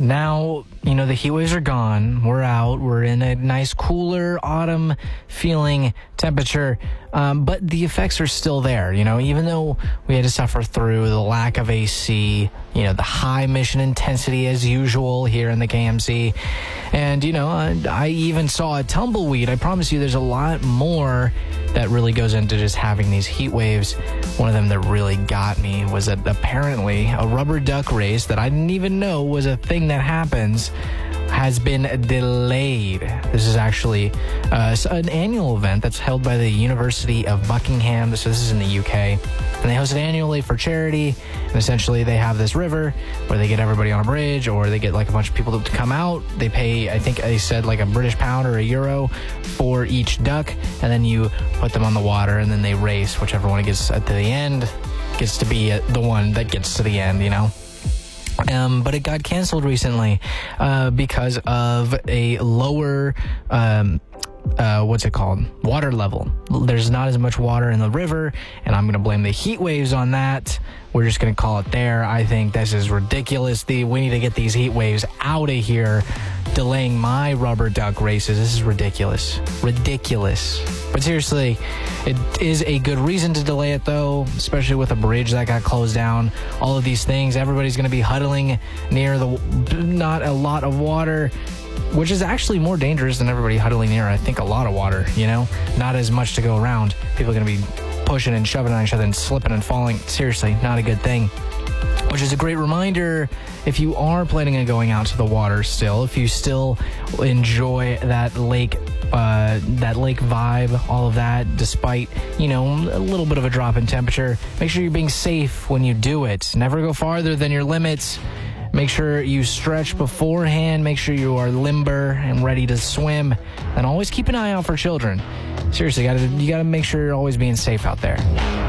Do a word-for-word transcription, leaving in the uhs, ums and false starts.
now, you know, the heat waves are gone. We're out. We're in a nice, cooler, autumn feeling temperature. Um, but the effects are still there, you know, even though we had to suffer through the lack of A C, you know, the high mission intensity as usual here in the K M C. And, you know, I, I even saw a tumbleweed. I promise you there's a lot more that really goes into just having these heat waves. One of them that really got me was that apparently a rubber duck race that I didn't even know was a thing that happens has been delayed. This is actually uh, an annual event that's held by the University of Buckingham. So this is in the U K. And they host it annually for charity. And essentially they have this river where they get everybody on a bridge, or they get like a bunch of people to come out. They pay, I think they said like a British pound or a euro for each duck. And then you put them on the water and then they race. Whichever one gets at the end gets to be the one that gets to the end, you know? Um, but it got canceled recently uh, because of a lower, um, uh, what's it called? Water level. There's not as much water in the river, and I'm going to blame the heat waves on that. We're just going to call it there. I think this is ridiculous. The, we need to get these heat waves out of here, delaying my rubber duck races. This is ridiculous. Ridiculous. But seriously, it is a good reason to delay it, though, especially with a bridge that got closed down. All of these things, everybody's going to be huddling near the not a lot of water, which is actually more dangerous than everybody huddling near, I think, a lot of water, you know? Not as much to go around. People are going to be pushing and shoving on each other and slipping and falling. Seriously, not a good thing. Which is a great reminder, if you are planning on going out to the water still, if you still enjoy that lake, uh, that lake vibe, all of that, despite, you know, a little bit of a drop in temperature, make sure you're being safe when you do it. Never go farther than your limits. Make sure you stretch beforehand. Make sure you are limber and ready to swim. And always keep an eye out for children. Seriously, you gotta, you gotta make sure you're always being safe out there.